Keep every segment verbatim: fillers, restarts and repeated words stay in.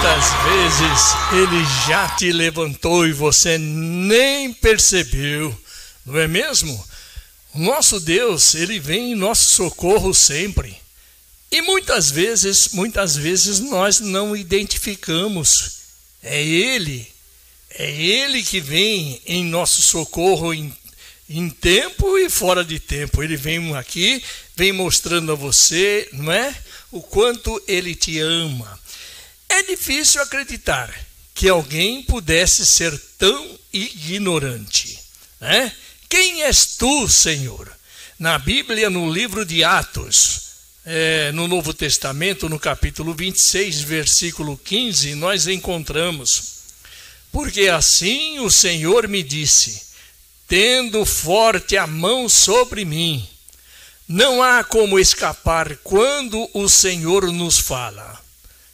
Quantas vezes ele já te levantou e você nem percebeu, não é mesmo? O nosso Deus, ele vem em nosso socorro sempre. E muitas vezes, muitas vezes nós não identificamos. É ele, é ele que vem em nosso socorro em, em tempo e fora de tempo. Ele vem aqui, vem mostrando a você, não é? O quanto ele te ama. É difícil acreditar que alguém pudesse ser tão ignorante, né? Quem és tu, Senhor? Na Bíblia, no livro de Atos, é, no Novo Testamento, no capítulo vinte e seis, versículo quinze, nós encontramos: porque assim o Senhor me disse, tendo forte a mão sobre mim, não há como escapar quando o Senhor nos fala.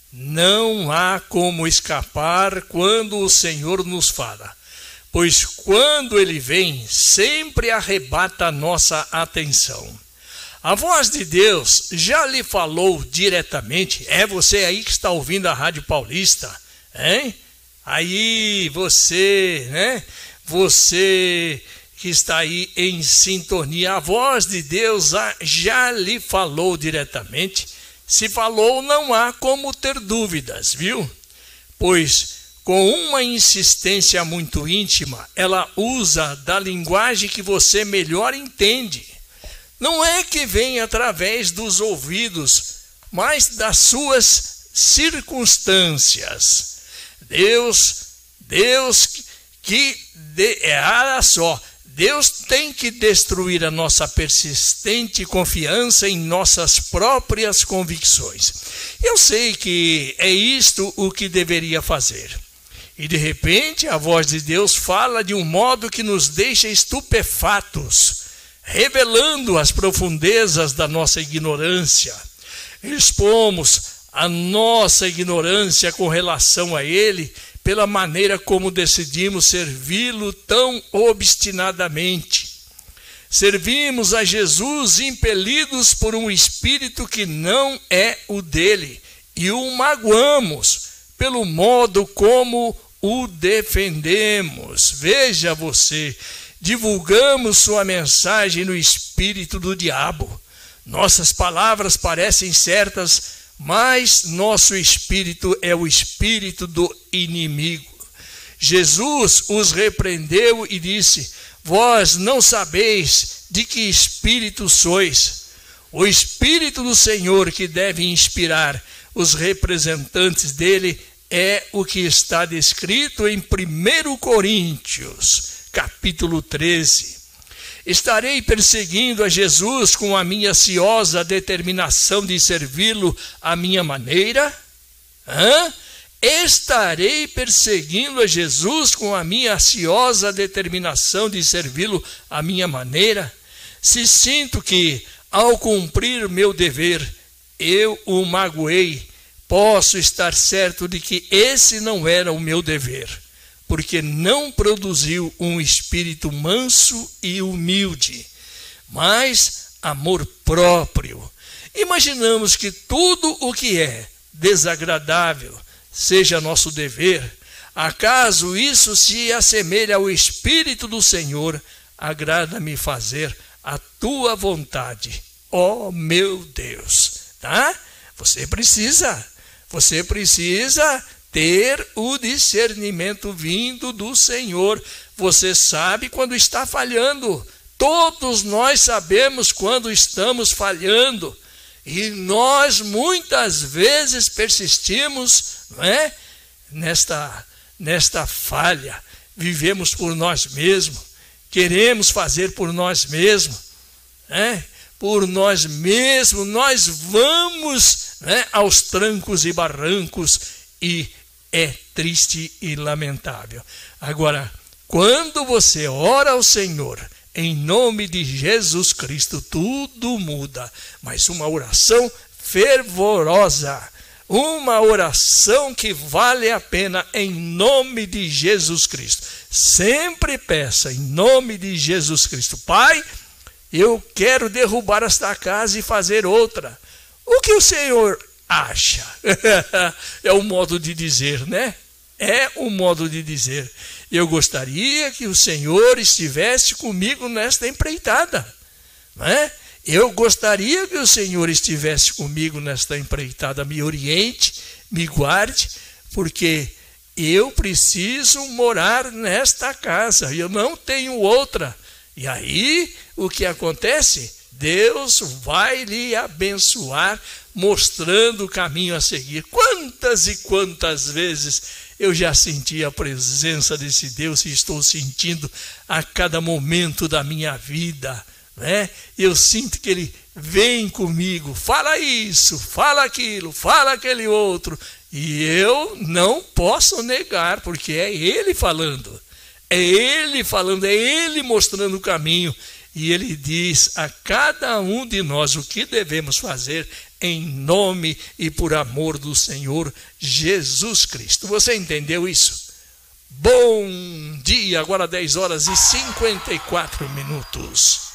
Não há como escapar quando o Senhor nos fala, pois quando ele vem, sempre arrebata a nossa atenção. A voz de Deus já lhe falou diretamente. É você aí que está ouvindo a Rádio Paulista, hein? Aí você, né? Você que está aí em sintonia, a voz de Deus já lhe falou diretamente. Se falou, não há como ter dúvidas, viu? Pois, com uma insistência muito íntima, ela usa da linguagem que você melhor entende. Não é que vem através dos ouvidos, mas das suas circunstâncias. Deus, Deus que, de, é, olha só, Deus tem que destruir a nossa persistente confiança em nossas próprias convicções. Eu sei que é isto o que deveria fazer. E de repente a voz de Deus fala de um modo que nos deixa estupefatos, revelando as profundezas da nossa ignorância. Expomos a nossa ignorância com relação a Ele, pela maneira como decidimos servi-lo tão obstinadamente. Servimos a Jesus impelidos por um espírito que não é o dele, e o magoamos pelo modo como o defendemos. Veja você, divulgamos sua mensagem no espírito do diabo. Nossas palavras parecem certas, mas nosso espírito é o espírito do inimigo. Jesus os repreendeu e disse: vós não sabeis de que espírito sois. O espírito do Senhor que deve inspirar os representantes dele é o que está descrito em primeiro Coríntios, capítulo treze. Estarei perseguindo a Jesus com a minha ansiosa determinação de servi-lo à minha maneira? Hã? Estarei perseguindo a Jesus com a minha ansiosa determinação de servi-lo à minha maneira? Se sinto que, ao cumprir meu dever, eu o magoei, posso estar certo de que esse não era o meu dever, porque não produziu um espírito manso e humilde, mas amor próprio. Imaginamos que tudo o que é desagradável seja nosso dever. Acaso isso se assemelha ao Espírito do Senhor? Agrada-me fazer a tua vontade, ó meu Deus. Tá? Você precisa, você precisa ter o discernimento vindo do Senhor. Você sabe quando está falhando. Todos nós sabemos quando estamos falhando. E nós muitas vezes persistimos, não é? nesta, nesta falha. Vivemos por nós mesmos. Queremos fazer por nós mesmos. Né? Por nós mesmos. Nós vamos, né, aos trancos e barrancos e é triste e lamentável. Agora, quando você ora ao Senhor, em nome de Jesus Cristo, tudo muda. Mas uma oração fervorosa, uma oração que vale a pena em nome de Jesus Cristo. Sempre peça em nome de Jesus Cristo: Pai, eu quero derrubar esta casa e fazer outra. O que o Senhor acha. É o modo de dizer, né? É o modo de dizer. Eu gostaria que o Senhor estivesse comigo nesta empreitada, não é? Eu gostaria que o Senhor estivesse comigo nesta empreitada, me oriente, me guarde, porque eu preciso morar nesta casa, eu não tenho outra. E aí, o que acontece? Deus vai lhe abençoar, mostrando o caminho a seguir. Quantas e quantas vezes eu já senti a presença desse Deus e estou sentindo a cada momento da minha vida, né? Eu sinto que Ele vem comigo, fala isso, fala aquilo, fala aquele outro, e eu não posso negar, porque é Ele falando, é Ele falando, é Ele mostrando o caminho, e Ele diz a cada um de nós o que devemos fazer em nome e por amor do Senhor Jesus Cristo. Você entendeu isso? Bom dia, agora dez horas e cinquenta e quatro minutos.